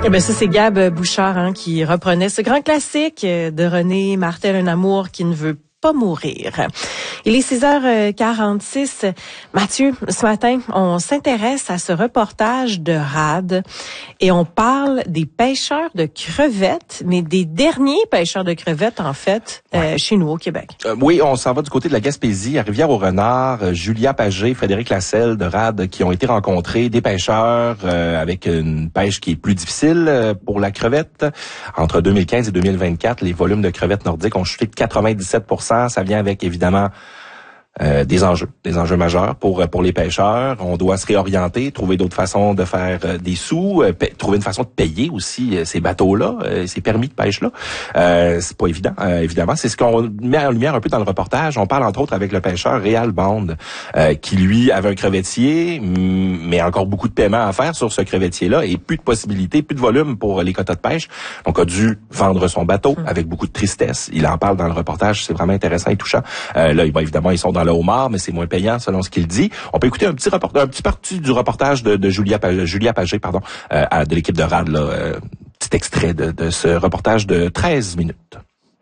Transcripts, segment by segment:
Eh ben ça, c'est Gab Bouchard qui reprenait ce grand classique de René Martel, Un amour qui ne veut pas mourir. Il est 6h46. Mathieu, ce matin, on s'intéresse à ce reportage de RAD et on parle des pêcheurs de crevettes, mais des derniers pêcheurs de crevettes, en fait, chez nous au Québec. Oui, on s'en va du côté de la Gaspésie, à Rivière-au-Renard. Julia Pagé, Frédéric Lasselle de RAD qui ont été rencontrés, des pêcheurs avec une pêche qui est plus difficile pour la crevette. Entre 2015 et 2024, les volumes de crevettes nordiques ont chuté de 97%. Ça vient avec, évidemment, des enjeux majeurs pour les pêcheurs. On doit se réorienter, trouver d'autres façons de faire des sous, trouver une façon de payer aussi ces bateaux-là, ces permis de pêche-là. C'est pas évident, évidemment. C'est ce qu'on met en lumière un peu dans le reportage. On parle entre autres avec le pêcheur Réal Band, qui lui avait un crevettier, mais encore beaucoup de paiements à faire sur ce crevettier-là et plus de possibilités, plus de volume pour les quotas de pêche. Donc a dû vendre son bateau avec beaucoup de tristesse. Il en parle dans le reportage, c'est vraiment intéressant et touchant. Là, évidemment, ils sont dans le homard, mais c'est moins payant selon ce qu'il dit. On peut écouter un petit parti du reportage de Julia Pagé, de l'équipe de RAD, petit extrait de ce reportage de 13 minutes.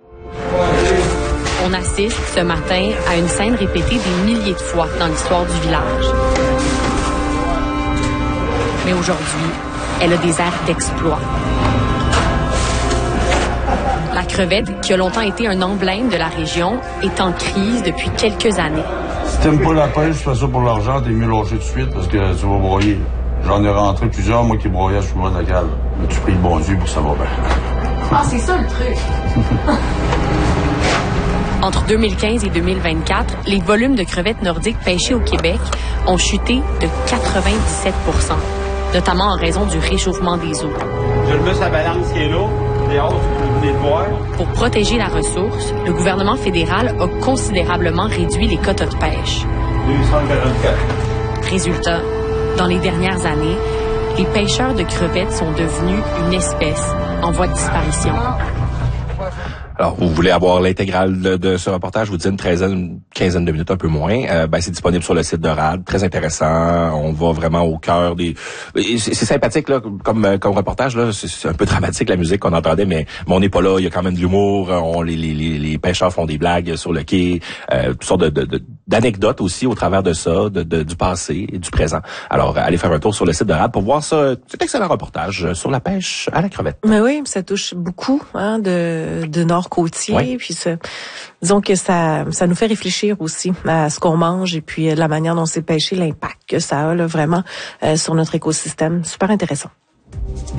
On assiste ce matin à une scène répétée des milliers de fois dans l'histoire du village. Mais aujourd'hui, elle a des airs d'exploit. La crevette, qui a longtemps été un emblème de la région, est en crise depuis quelques années. Si t'aimes pas la pêche, fais ça pour l'argent, t'es mieux lâcher tout de suite parce que tu vas broyer. J'en ai rentré plusieurs, moi, qui broyaient sur le bord de la cale. Mais tu pries le bon Dieu pour que ça va bien. Ah, c'est ça le truc! Entre 2015 et 2024, les volumes de crevettes nordiques pêchées au Québec ont chuté de 97%, notamment en raison du réchauffement des eaux. Je le mets sur la balance qui est là. Pour protéger la ressource, le gouvernement fédéral a considérablement réduit les quotas de pêche. 244. Résultat, dans les dernières années, les pêcheurs de crevettes sont devenus une espèce en voie de disparition. Alors, vous voulez avoir l'intégrale de ce reportage, je vous dis une quinzaine de minutes, un peu moins. C'est disponible sur le site de RAD, très intéressant. On va vraiment au cœur des... C'est sympathique là, comme reportage là. C'est un peu dramatique la musique qu'on entendait, mais on n'est pas là. Il y a quand même de l'humour. Les pêcheurs font des blagues sur le quai, toutes sortes d'anecdotes aussi au travers de ça, du passé et du présent. Alors, allez faire un tour sur le site de RAD pour voir ça. C'est un excellent reportage sur la pêche à la crevette. Mais oui, ça touche beaucoup de Nord-Côtier. Oui. Puis disons que ça nous fait réfléchir aussi à ce qu'on mange et puis la manière dont c'est pêché, l'impact que ça a là, vraiment sur notre écosystème. Super intéressant.